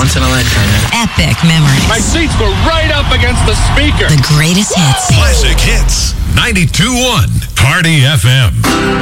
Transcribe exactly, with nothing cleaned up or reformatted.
once in a lifetime. Epic memories. My seats were right up against the speaker. The greatest hits. Classic Hits. ninety-two point one Party F M.